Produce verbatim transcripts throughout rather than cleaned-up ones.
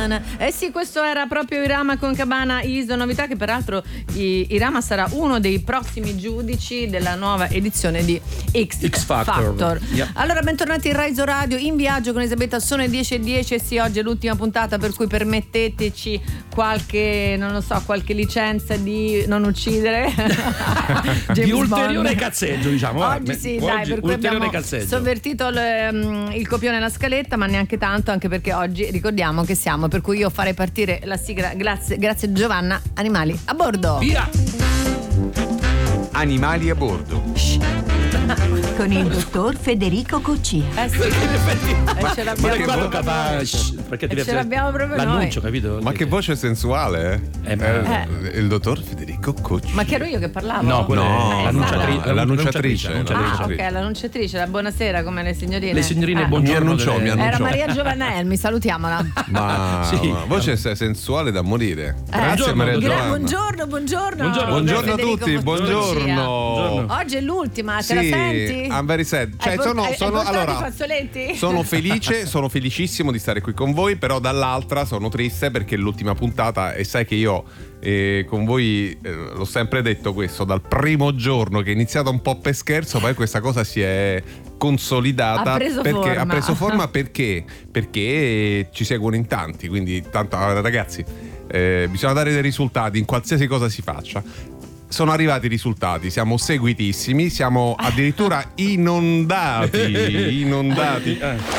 Cabana. Eh sì, questo era proprio Irama con Cabana Is, novità che peraltro Irama sarà uno dei prossimi giudici della nuova edizione di X, X Factor. Factor. Yep. Allora, bentornati in Raizo Radio, in viaggio con Elisabetta, sono le dieci e dieci e sì, oggi è l'ultima puntata, per cui permetteteci qualche, non lo so, qualche licenza di non uccidere. Di ulteriore cazzeggio, diciamo. Oggi sì, oggi, dai, per cui abbiamo cazzeggio. sovvertito il, il copione e la scaletta, ma neanche tanto, anche perché oggi ricordiamo che siamo, per cui io farei partire la sigla. Grazie, grazie Giovanna. Animali a bordo. Via! Animali a bordo. Con il dottor Federico Coccia. Eh sì. Perché in effetti Eh, ce l'abbiamo, ma quando fa perché ti ce l'abbiamo proprio l'annuncio, noi. capito? Ma che voce sensuale, eh? Eh, ma- Eh, il dottor Federico Coccia. Ma che ero io che parlavo? No, quella No, è l'annunciatri- no, l'annunciatrice, l'annunciatrice. Ah, ok, l'annunciatrice, la buonasera, come le signorine. Le signorine, Ah. buongiorno. Mi annunciò, delle- mi annunciò. Era Maria Giovanelmi, salutiamola. Ma, Sì. ma voce sensuale da morire. Eh, Grazie Maria buongiorno. Gra- Giovanna. buongiorno, buongiorno. Buongiorno. Buongiorno a Federico tutti, Coccia. buongiorno. Oggi è l'ultima, te Sì, la senti? I'm very sad. Cioè, Hai port- sono, hai- sono hai portato allora, i fazzoletti? sono felice, sono felicissimo di stare qui con voi, però dall'altra sono triste perché è l'ultima puntata e sai che io eh, con voi eh, l'ho sempre detto questo dal primo giorno, che è iniziato un po' per scherzo, poi questa cosa si è consolidata. Ha preso perché forma. ha preso forma perché perché ci seguono in tanti, quindi tanto ragazzi eh, bisogna dare dei risultati in qualsiasi cosa si faccia. Sono arrivati i risultati, siamo seguitissimi, siamo addirittura inondati, inondati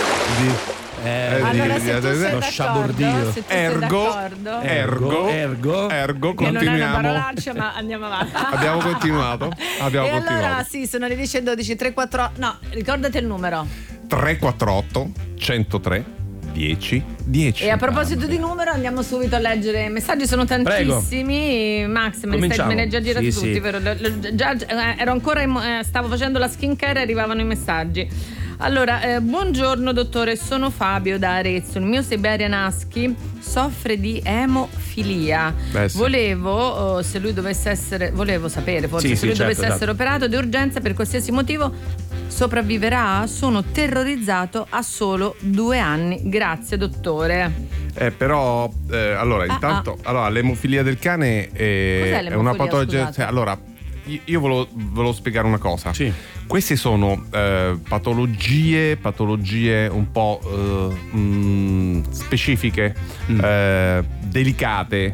di Eh, Allora, se tu sei Lo d'accordo, sciabordio. se tu sei ergo, d'accordo, ergo, Ergo. ergo, che non è una continuiamo. parolaccia, ma andiamo avanti. Abbiamo continuato, abbiamo e continuato. allora sì, sono le dieci e dodici, tre quattro. No, ricordate il numero. tre quattro otto centotré dieci dieci. E a proposito di numero, andiamo subito a leggere i messaggi, sono tantissimi. Max, me ne, stai, Cominciamo. me ne hai già girati Sì, tutti, sì. vero? Già, eh, ero ancora in- eh, stavo facendo la skincare e arrivavano i messaggi. Allora, eh, buongiorno dottore, sono Fabio da Arezzo. Il mio Siberian Husky soffre di emofilia. Beh, sì. Volevo, oh, se lui dovesse essere, volevo sapere forse Sì, se sì, lui certo, dovesse essere esatto. operato di urgenza per qualsiasi motivo, sopravviverà? Sono terrorizzato, a solo due anni. Grazie dottore. Eh, però, eh, allora, Ah, intanto, allora, l'emofilia del cane è, Cos'è è l'emofilia, una patologia. scusate? Cioè, allora, io, io volevo, volevo spiegare una cosa. Sì. Queste sono eh, patologie, patologie un po' eh, mh, specifiche, Mm. eh, delicate,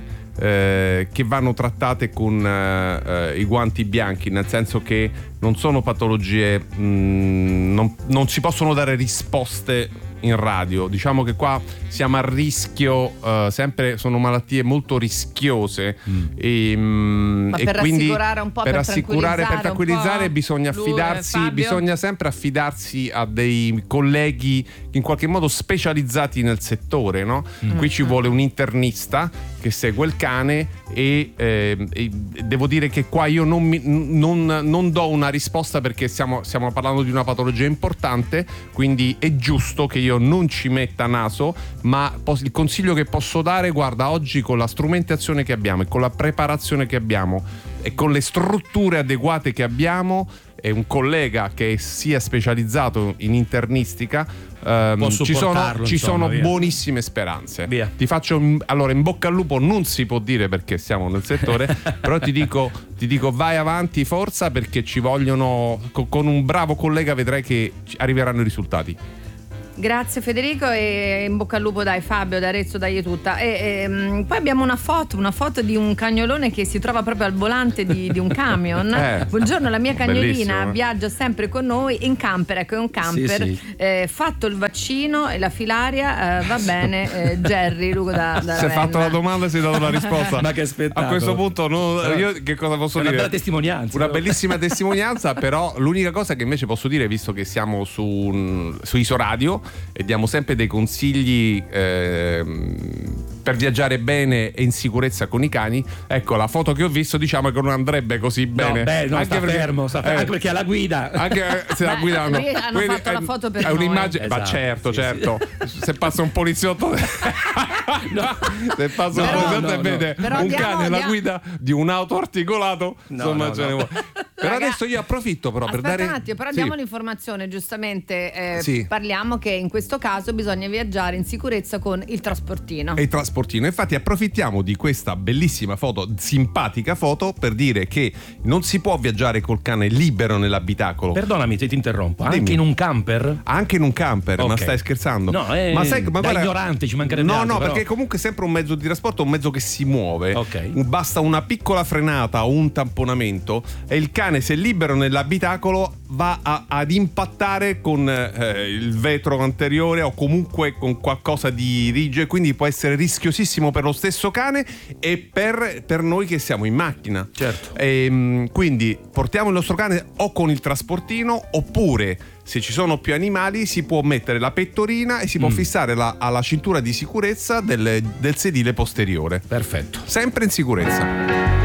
eh, che vanno trattate con eh, eh, i guanti bianchi, nel senso che non sono patologie, mh, non, non si possono dare risposte in radio. Diciamo che qua siamo a rischio, eh, sempre sono malattie molto rischiose e, mh, Ma e per quindi rassicurare un po', per per rassicurare, per tranquillizzare un tranquillizzare po' bisogna lui, affidarsi, Fabio? bisogna sempre affidarsi a dei colleghi in qualche modo specializzati nel settore, no? Qui ci vuole un internista che segue il cane e, eh, e devo dire che qua io non, mi, non, non do una risposta perché stiamo, stiamo parlando di una patologia importante, quindi è giusto che io non ci metta naso, ma pos- il consiglio che posso dare, guarda, oggi con la strumentazione che abbiamo e con la preparazione che abbiamo e con le strutture adeguate che abbiamo, e un collega che sia specializzato in internistica, ehm, Può ci sono, supportarlo, ci insomma, sono via. buonissime speranze. Via. Ti faccio un- allora in bocca al lupo non si può dire perché siamo nel settore, però ti dico, ti dico vai avanti, forza, perché ci vogliono, co- con un bravo collega vedrai che ci arriveranno i risultati. Grazie Federico e in bocca al lupo, dai Fabio da Arezzo, dai tutta. E, ehm, poi abbiamo una foto, una foto di un cagnolone che si trova proprio al volante di, di un camion. Eh, Buongiorno, la mia cagnolina bellissimo, eh. viaggia sempre con noi in camper, ecco è un camper, Sì, sì. eh, fatto il vaccino e la filaria, eh, va bene, eh, Jerry, Lugo da, da Si è Ravenna. fatto la domanda e si è dato la risposta. Ma che spettacolo. A questo punto no, Però- io che cosa posso È una dire? bella testimonianza, Una però. bellissima testimonianza, però l'unica cosa che invece posso dire, visto che siamo su, su Isoradio e diamo sempre dei consigli ehm, per viaggiare bene e in sicurezza con i cani, ecco, la foto che ho visto diciamo che non andrebbe così bene. No, beh, no, anche sta perché, fermo, sta fermo, eh, anche perché alla guida. anche eh, se la Beh, guidano. lui hanno Quindi fatto la è- foto per è noi. un'immagine, ma Esatto, certo, sì, certo. Se passa un poliziotto No. se passa un No, poliziotto no, e no. vede Però un diamo- cane alla diamo- guida di un'auto articolato, No, insomma no, ce ne no. vuole. Per Raga- adesso io approfitto però per Aspetta dare un attimo, però diamo Sì. l'informazione, giustamente eh, Sì. parliamo che in questo caso bisogna viaggiare in sicurezza con il trasportino. E il trasportino. Infatti approfittiamo di questa bellissima foto, simpatica foto, per dire che non si può viaggiare col cane libero nell'abitacolo. Perdonami se ti interrompo, anche Dimmi. in un camper? Anche in un camper, ma Ok. stai scherzando? No, eh, ma sai, ma da guarda- ignorante, ci mancherebbe No, altro, no, però. perché comunque è sempre un mezzo di trasporto, un mezzo che si muove. Ok. Basta una piccola frenata o un tamponamento e il cane, se libero nell'abitacolo, va a- ad impattare con eh, il vetro anteriore o comunque con qualcosa di rigido, quindi può essere rischiosissimo per lo stesso cane e per, per noi che siamo in macchina. Certo. Ehm, quindi portiamo il nostro cane o con il trasportino, oppure se ci sono più animali si può mettere la pettorina e si può Mm. fissare la- alla cintura di sicurezza del, del sedile posteriore. Perfetto. Sempre in sicurezza.